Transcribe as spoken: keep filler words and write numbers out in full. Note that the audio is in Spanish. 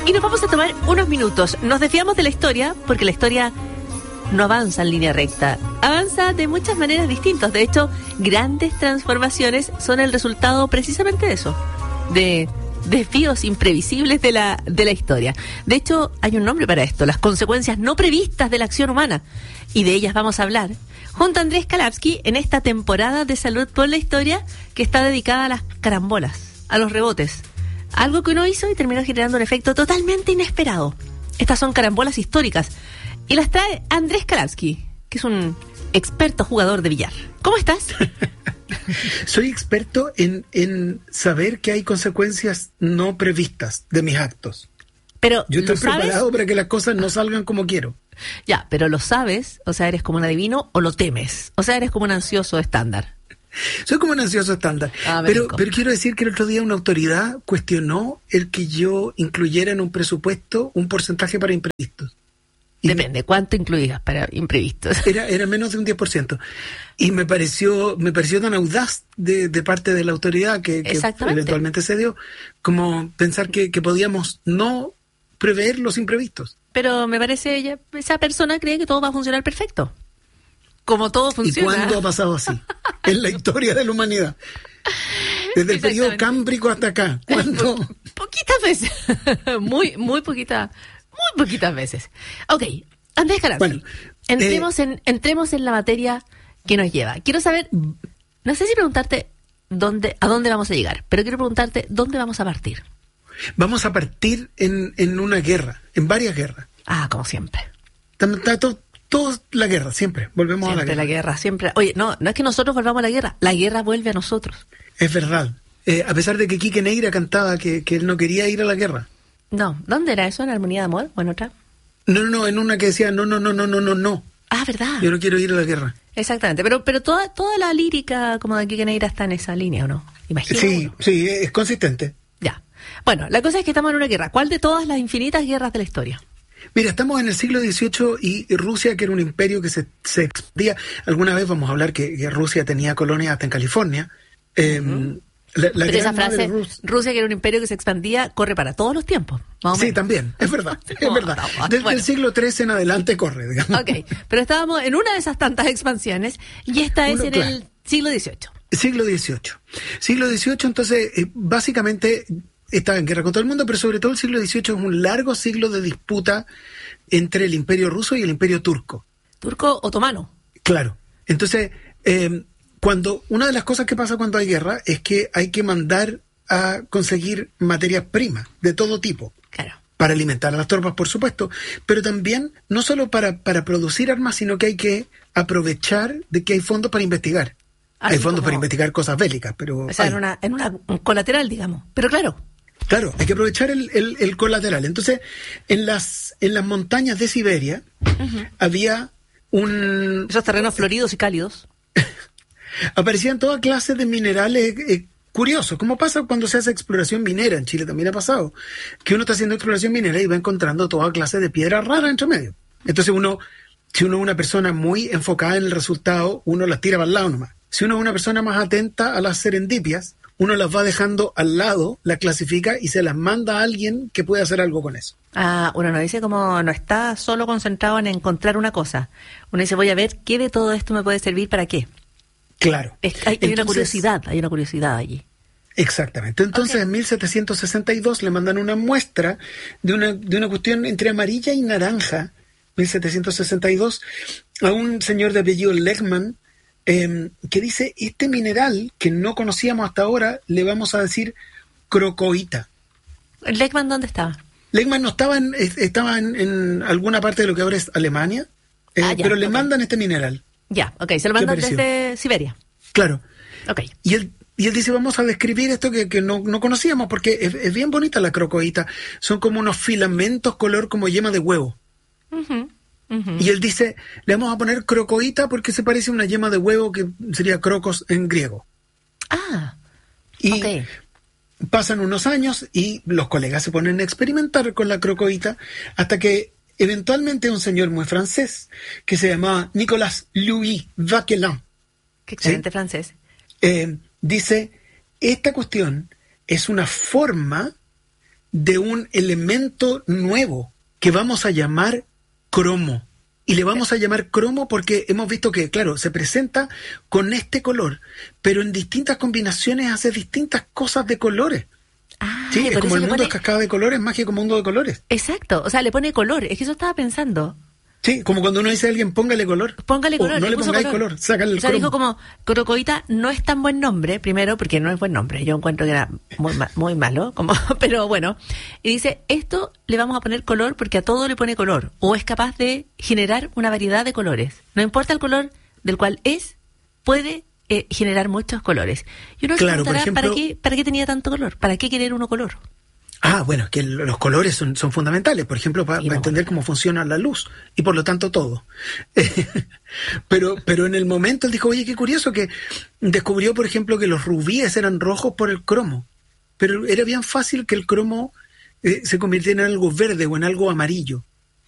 Y nos vamos a tomar unos minutos. Nos desviamos de la historia porque la historia no avanza en línea recta. Avanza de muchas maneras distintas. De hecho, grandes transformaciones son el resultado precisamente de eso. De desvíos imprevisibles de la, de la historia. De hecho, hay un nombre para esto. Las consecuencias no previstas de la acción humana. Y de ellas vamos a hablar junto a Andrés Kalapsky en esta temporada de Salud por la Historia que está dedicada a las carambolas, a los rebotes. Algo que uno hizo y terminó generando un efecto totalmente inesperado. Estas son carambolas históricas. Y las trae Andrés Kalapsky, que es un experto jugador de billar. ¿Cómo estás? Soy experto en, en saber que hay consecuencias no previstas de mis actos. Pero yo estoy ¿sabes? preparado para que las cosas no salgan como quiero. Ya, pero lo sabes, o sea, eres como un adivino o lo temes. O sea, eres como un ansioso estándar. Soy como un ansioso estándar. Ah, pero, pero quiero decir que el otro día una autoridad cuestionó el que yo incluyera en un presupuesto un porcentaje para imprevistos. Y depende, ¿cuánto incluías para imprevistos? Era, era menos de un diez por ciento. Y me pareció, me pareció tan audaz de, de parte de la autoridad que, que eventualmente se dio, como pensar que, que podíamos no prever los imprevistos. Pero me parece, ella, esa persona cree que todo va a funcionar perfecto. Como todo funciona. ¿Y cuándo ha pasado así? En la historia de la humanidad. Desde el periodo cámbrico hasta acá. ¿Cuándo? Poquitas veces. muy, muy poquitas, muy poquitas veces. Ok, Andrés Kalapsky. Bueno, entremos, eh, en, entremos en la materia que nos lleva. Quiero saber, no sé si preguntarte dónde, a dónde vamos a llegar, pero quiero preguntarte dónde vamos a partir. Vamos a partir en, en una guerra, en varias guerras. Ah, como siempre. Todo, todo la guerra, siempre. Volvemos siempre a la guerra. la guerra, siempre. Oye, no, no es que nosotros volvamos a la guerra, la guerra vuelve a nosotros. Es verdad. Eh, a pesar de que Quique Neira cantaba que, que él no quería ir a la guerra. No, ¿dónde era eso? ¿En Armonía de Amor o en otra? No, no, no, en una que decía no, no, no, no, no, no, no. Ah, ¿verdad? Yo no quiero ir a la guerra. Exactamente, pero pero toda toda la lírica como de Quique Neira está en esa línea, ¿o no? Imagino. Sí, sí, es consistente. Ya. Bueno, la cosa es que estamos en una guerra. ¿Cuál de todas las infinitas guerras de la historia? Mira, estamos en el siglo dieciocho y Rusia, que era un imperio que se, se expandía. Alguna vez vamos a hablar que, que Rusia tenía colonias hasta en California. Eh, uh-huh. la, la Pero esa frase, Rus- Rusia, que era un imperio que se expandía, corre para todos los tiempos. Más o sí, menos. También, es verdad, es no, verdad. No, Desde bueno. el siglo trece en adelante corre, digamos. Ok, pero estábamos en una de esas tantas expansiones y esta es Uno, en claro. el siglo dieciocho. Siglo dieciocho. Siglo dieciocho, entonces, eh, básicamente estaba en guerra con todo el mundo, pero sobre todo el siglo dieciocho es un largo siglo de disputa entre el imperio ruso y el imperio turco. ¿Turco otomano? Claro. Entonces, eh, cuando una de las cosas que pasa cuando hay guerra es que hay que mandar a conseguir materias primas de todo tipo. Claro. Para alimentar a las tropas, por supuesto, pero también no solo para, para producir armas, sino que hay que aprovechar de que hay fondos para investigar. Así hay fondos como... para investigar cosas bélicas, pero... O sea, en una, en una un colateral, digamos. Pero claro... Claro, hay que aprovechar el, el, el colateral. Entonces, en las en las montañas de Siberia uh-huh. había un... Esos terrenos floridos y cálidos. Aparecían toda clase de minerales eh, curiosos. Como pasa cuando se hace exploración minera. En Chile también ha pasado. Que uno está haciendo exploración minera y va encontrando toda clase de piedras raras entre medio. Entonces uno, si uno es una persona muy enfocada en el resultado, uno las tira para el lado nomás. Si uno es una persona más atenta a las serendipias, uno las va dejando al lado, las clasifica y se las manda a alguien que puede hacer algo con eso. Ah, uno no dice como no está solo concentrado en encontrar una cosa. Uno dice, voy a ver qué de todo esto me puede servir para qué. Claro. Es, hay, hay Entonces, una curiosidad, hay una curiosidad allí. Exactamente. Entonces, okay. en mil setecientos sesenta y dos le mandan una muestra de una, de una cuestión entre amarilla y naranja, mil setecientos sesenta y dos, a un señor de apellido Lehmann, Eh, que dice, este mineral que no conocíamos hasta ahora, le vamos a decir crocoíta. ¿Lehmann dónde estaba? Lehmann no estaba en, estaba en, en alguna parte de lo que ahora es Alemania, eh, ah, ya, pero le okay. mandan este mineral. Ya, ok, se lo mandan desde Siberia. Claro. Ok. Y él, y él dice, vamos a describir esto que, que no, no conocíamos, porque es, es bien bonita la crocoíta. Son como unos filamentos color como yema de huevo. Uh-huh. Uh-huh. Y él dice, le vamos a poner crocoíta porque se parece a una yema de huevo que sería crocos en griego. Ah, y okay. pasan unos años y los colegas se ponen a experimentar con la crocoíta hasta que eventualmente un señor muy francés que se llamaba Nicolas Louis Vauquelin. Qué excelente, ¿sí? Francés. Eh, dice, esta cuestión es una forma de un elemento nuevo que vamos a llamar cromo. Y le vamos a llamar cromo porque hemos visto que, claro, se presenta con este color, pero en distintas combinaciones hace distintas cosas de colores. Ah, sí, es como el mundo pone... es cascada de colores, mágico mundo de colores. Exacto, o sea, le pone color, es que eso estaba pensando. Sí, como cuando uno dice a alguien, póngale color. Póngale color. O no le, le pongáis color, color sácale el O sea, cromo. dijo como, Crocoita no es tan buen nombre, primero, porque no es buen nombre. Yo encuentro que era muy, ma- muy malo, como, pero bueno. Y dice, esto le vamos a poner color porque a todo le pone color. O es capaz de generar una variedad de colores. No importa el color del cual es, puede eh, generar muchos colores. Y uno claro, se preguntará, ejemplo, ¿para qué, ¿para qué tenía tanto color? ¿Para qué querer uno color? Ah, bueno, que los colores son, son fundamentales, por ejemplo, para, sí, para entender cómo funciona la luz y por lo tanto todo. pero, pero en el momento él dijo, oye, qué curioso que descubrió, por ejemplo, que los rubíes eran rojos por el cromo, pero era bien fácil que el cromo eh, se convirtiera en algo verde o en algo amarillo.